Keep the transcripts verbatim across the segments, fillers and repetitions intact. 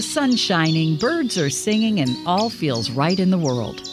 Sun shining, birds are singing, and all feels right in the world.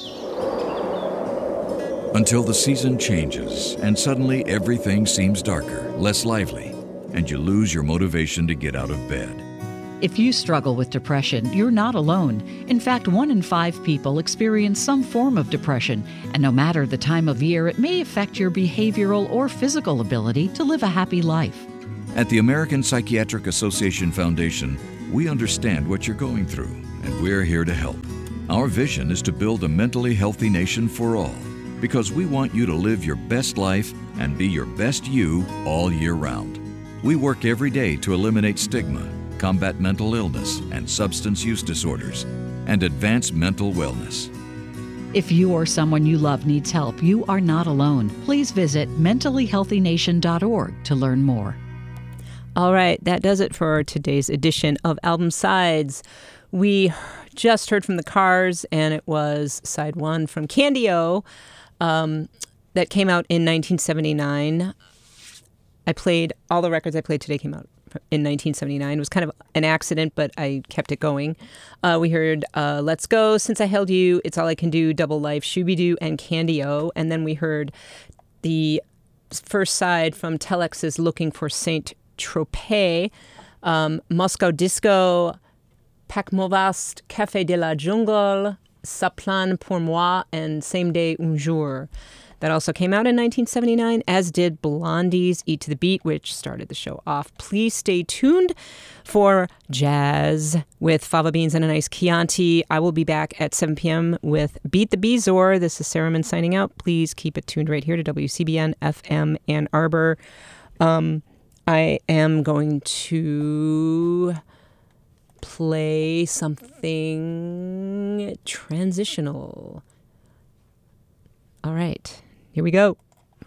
Until the season changes and suddenly everything seems darker, less lively, and you lose your motivation to get out of bed. If you struggle with depression, you're not alone. In fact, one in five people experience some form of depression, and no matter the time of year, it may affect your behavioral or physical ability to live a happy life. At the American Psychiatric Association Foundation, we understand what you're going through, and we're here to help. Our vision is to build a mentally healthy nation for all, because we want you to live your best life and be your best you all year round. We work every day to eliminate stigma, combat mental illness and substance use disorders, and advance mental wellness. If you or someone you love needs help, you are not alone. Please visit mentally healthy nation dot org to learn more. All right, that does it for today's edition of Album Sides. We just heard from the Cars, and it was side one from Candy-O um, that came out in nineteen seventy-nine. I played, all the records I played today came out in nineteen seventy-nine. It was kind of an accident, but I kept it going. Uh, we heard uh, Let's Go, Since I Held You, It's All I Can Do, Double Life, Shooby-Doo, and Candy-O. And then we heard the first side from Telex's Looking for Saint Tropez, um, Moscow Disco, Pak Movast, Café de la Jungle, Ça plane pour moi, and Same Day Un Jour. That also came out in nineteen seventy-nine, as did Blondie's Eat to the Beat, which started the show off. Please stay tuned for jazz with Fava Beans and a nice Chianti. I will be back at seven p.m. with Beat the Beezor. This is Sarah signing out. Please keep it tuned right here to W C B N F M Ann Arbor. Um... I am going to play something transitional. All right, here we go.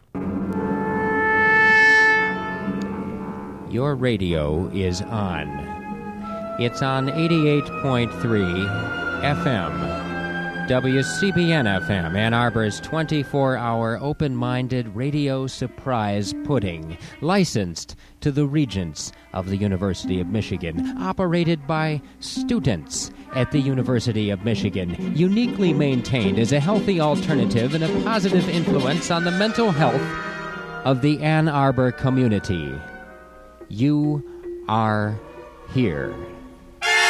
Your radio is on. It's on eighty-eight point three F M. W C B N F M, Ann Arbor's twenty-four hour open-minded radio surprise pudding, licensed to the Regents of the University of Michigan, operated by students at the University of Michigan, uniquely maintained as a healthy alternative and a positive influence on the mental health of the Ann Arbor community. You are here.